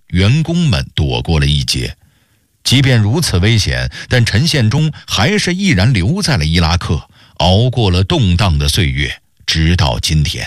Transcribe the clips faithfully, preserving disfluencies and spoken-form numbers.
员工们躲过了一劫。即便如此危险，但陈宪忠还是毅然留在了伊拉克，熬过了动荡的岁月，直到今天。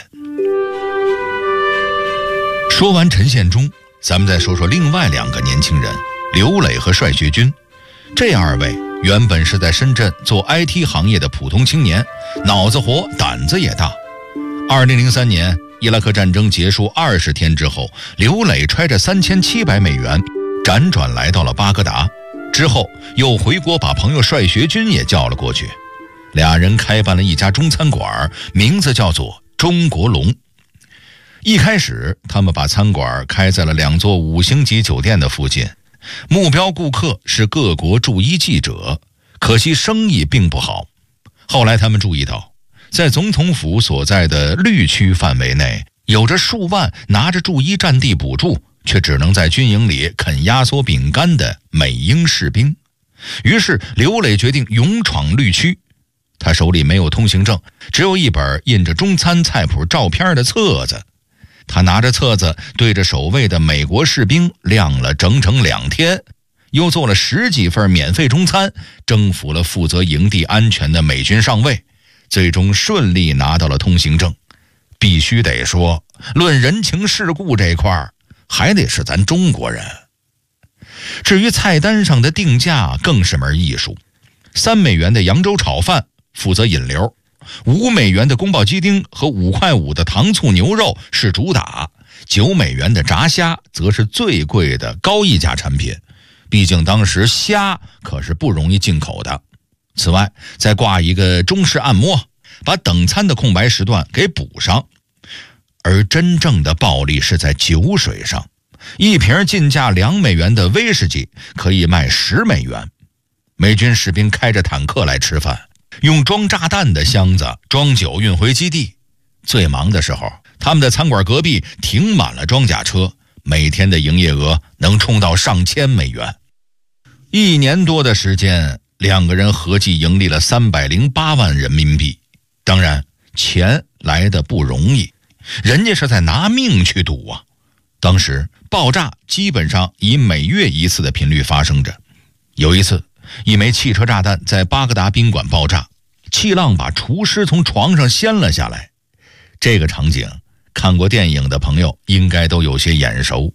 说完陈宪忠，咱们再说说另外两个年轻人，刘磊和帅学军。这二位原本是在深圳做 I T 行业的普通青年，脑子活，胆子也大。二零零三年伊拉克战争结束二十天之后，刘磊揣着三千七百美元辗转来到了巴格达，之后又回国把朋友帅学军也叫了过去，俩人开办了一家中餐馆，名字叫做中国龙。一开始他们把餐馆开在了两座五星级酒店的附近，目标顾客是各国驻伊记者，可惜生意并不好。后来他们注意到，在总统府所在的绿区范围内，有着数万拿着驻伊战地补助却只能在军营里啃压缩饼干的美英士兵。于是刘磊决定勇闯绿区。他手里没有通行证，只有一本印着中餐菜谱照片的册子。他拿着册子对着守卫的美国士兵亮了整整两天，又做了十几份免费中餐，征服了负责营地安全的美军上尉，最终顺利拿到了通行证。必须得说，论人情世故这块儿，还得是咱中国人。至于菜单上的定价更是门艺术，三美元的扬州炒饭负责引流，五美元的宫保鸡丁和五块五的糖醋牛肉是主打，九美元的炸虾则是最贵的高溢价产品，毕竟当时虾可是不容易进口的。此外再挂一个中式按摩，把等餐的空白时段给补上。而真正的暴利是在酒水上，一瓶进价两美元的威士忌可以卖十美元。美军士兵开着坦克来吃饭，用装炸弹的箱子装酒运回基地。最忙的时候，他们的餐馆隔壁停满了装甲车，每天的营业额能冲到上千美元。一年多的时间，两个人合计盈利了三百零八万人民币。当然，钱来得不容易，人家是在拿命去赌啊。当时爆炸基本上以每月一次的频率发生着。有一次，一枚汽车炸弹在巴格达宾馆爆炸，气浪把厨师从床上掀了下来。这个场景，看过电影的朋友应该都有些眼熟。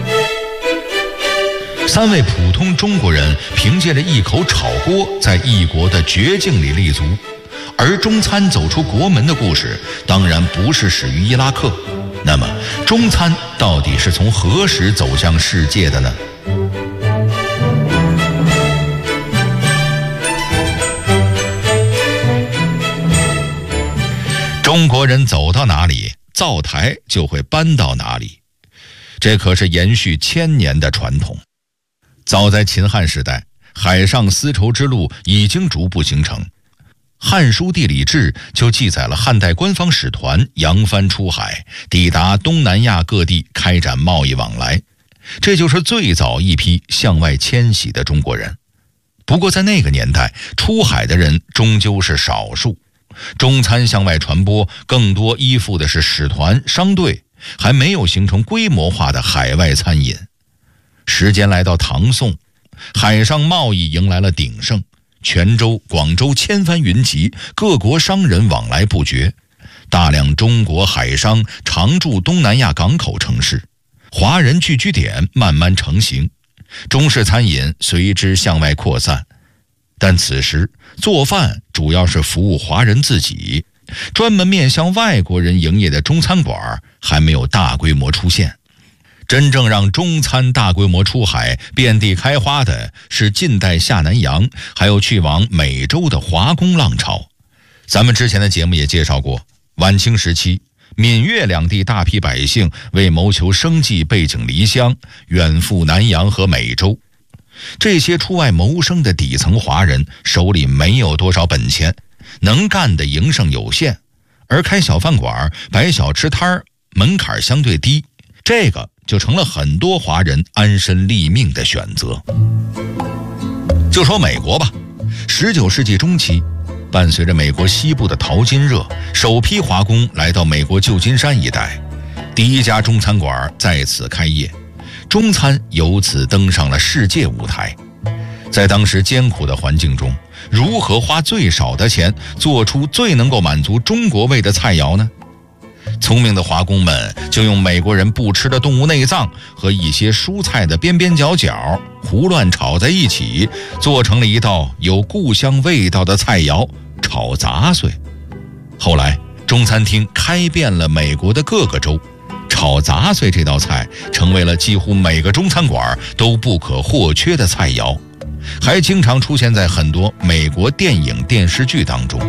三位普通中国人凭借着一口炒锅，在异国的绝境里立足。而中餐走出国门的故事当然不是始于伊拉克，那么中餐到底是从何时走向世界的呢？中国人走到哪里，灶台就会搬到哪里，这可是延续千年的传统。早在秦汉时代，海上丝绸之路已经逐步形成。《汉书地理志》就记载了汉代官方使团扬帆出海，抵达东南亚各地开展贸易往来，这就是最早一批向外迁徙的中国人。不过在那个年代，出海的人终究是少数，中餐向外传播更多依附的是使团、商队，还没有形成规模化的海外餐饮。时间来到唐宋，海上贸易迎来了鼎盛，泉州、广州千帆云集，各国商人往来不绝，大量中国海商常驻东南亚港口城市，华人聚居点慢慢成型，中式餐饮随之向外扩散。但此时做饭主要是服务华人自己，专门面向外国人营业的中餐馆还没有大规模出现。真正让中餐大规模出海遍地开花的是近代下南洋，还有去往美洲的华工浪潮。咱们之前的节目也介绍过，晚清时期闽粤两地大批百姓为谋求生计背井离乡，远赴南洋和美洲。这些出外谋生的底层华人手里没有多少本钱，能干的营生有限，而开小饭馆、摆小吃摊门槛相对低，这个就成了很多华人安身立命的选择。就说美国吧，十九世纪中期，伴随着美国西部的淘金热，首批华工来到美国旧金山一带，第一家中餐馆在此开业。 中餐由此登上了世界舞台。在当时艰苦的环境中，如何花最少的钱做出最能够满足中国胃的菜肴呢？聪明的华工们就用美国人不吃的动物内脏和一些蔬菜的边边角角胡乱炒在一起，做成了一道有故乡味道的菜肴——炒杂碎。后来中餐厅开遍了美国的各个州，炒杂碎这道菜成为了几乎每个中餐馆都不可或缺的菜肴，还经常出现在很多美国电影电视剧当中。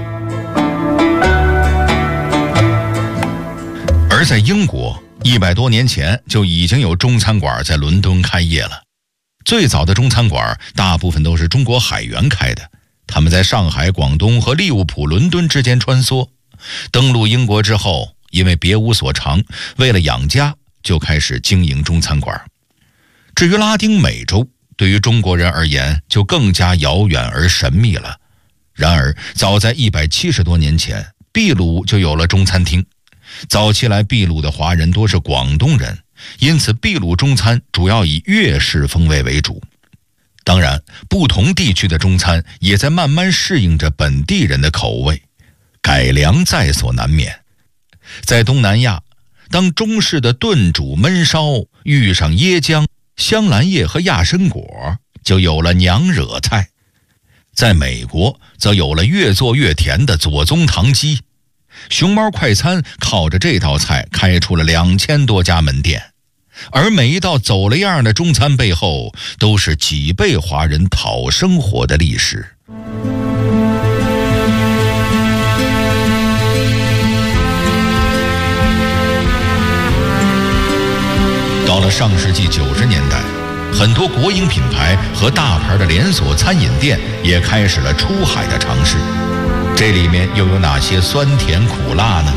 而在英国，一百多年前就已经有中餐馆在伦敦开业了。最早的中餐馆大部分都是中国海员开的，他们在上海、广东和利物浦、伦敦之间穿梭。登陆英国之后，因为别无所长，为了养家，就开始经营中餐馆。至于拉丁美洲，对于中国人而言就更加遥远而神秘了。然而早在一百七十多年前，秘鲁就有了中餐厅。早期来秘鲁的华人多是广东人，因此秘鲁中餐主要以粤式风味为主。当然，不同地区的中餐也在慢慢适应着本地人的口味，改良在所难免。在东南亚，当中式的炖煮焖烧遇上椰浆、香兰叶和亚参果，就有了娘惹菜。在美国，则有了越做越甜的左宗棠鸡。熊猫快餐靠着这道菜开出了两千多家门店，而每一道走了样的中餐背后，都是几辈华人讨生活的历史。到了上世纪九十年代，很多国营品牌和大牌的连锁餐饮店也开始了出海的尝试。这里面又有哪些酸甜苦辣呢？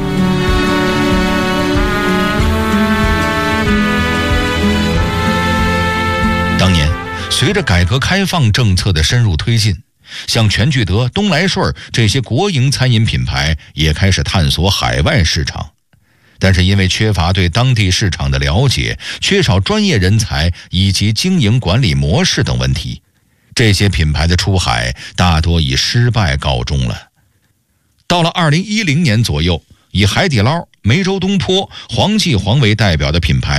当年随着改革开放政策的深入推进，像全聚德、东来顺这些国营餐饮品牌也开始探索海外市场。但是因为缺乏对当地市场的了解，缺少专业人才以及经营管理模式等问题，这些品牌的出海大多以失败告终了。到了二零一零年左右，以海底捞、梅州东坡、黄记煌为代表的品牌